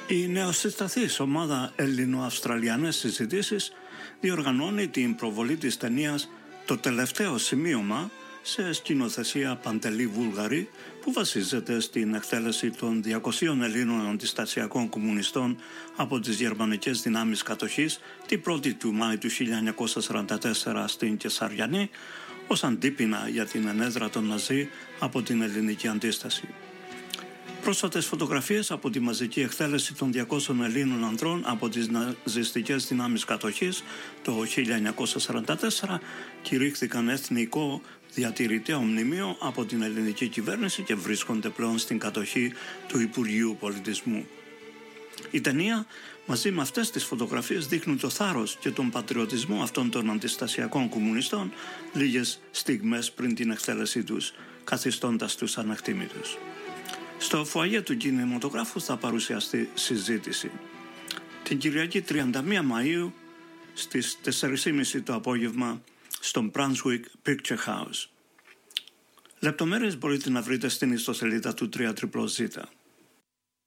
Η νεοσυσταθής ομάδα Ελληνοαυστραλιανές συζητήσεις διοργανώνει την προβολή της ταινίας «Το τελευταίο σημείωμα» σε σκηνοθεσία Παντελή Βούλγαρη, που βασίζεται στην εκτέλεση των 200 Ελλήνων αντιστασιακών κομμουνιστών από τις γερμανικές δυνάμεις κατοχής την 1η του Μάη του 1944 στην Κεσαριανή, ως αντίπεινα για την ενέδρα των Ναζί από την ελληνική αντίσταση. Πρόσφατες φωτογραφίες από τη μαζική εκτέλεση των 200 Ελλήνων ανδρών από τις ναζιστικές δυνάμεις κατοχής το 1944 κηρύχθηκαν εθνικό διατηρηταίο μνημείο από την ελληνική κυβέρνηση και βρίσκονται πλέον στην κατοχή του Υπουργείου Πολιτισμού. Η ταινία μαζί με αυτές τις φωτογραφίες δείχνουν το θάρρος και τον πατριωτισμό αυτών των αντιστασιακών κομμουνιστών λίγες στιγμές πριν την εκτέλεσή τους, καθιστώντας τους ανεκτήμητους. Στο φουαγέ του κινηματογράφου θα παρουσιαστεί συζήτηση. Την Κυριακή 31 Μαΐου στις 4.30 το απόγευμα στο Brunswick Picture House. Λεπτομέρειες μπορείτε να βρείτε στην ιστοσελίδα του 3ZZZ.